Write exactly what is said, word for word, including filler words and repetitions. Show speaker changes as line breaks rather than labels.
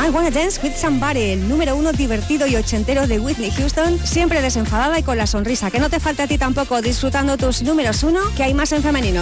I Wanna Dance With Somebody, el número uno divertido y ochentero de Whitney Houston, siempre desenfadada y con la sonrisa. Que no te falte a ti tampoco disfrutando tus números uno, que hay más en femenino.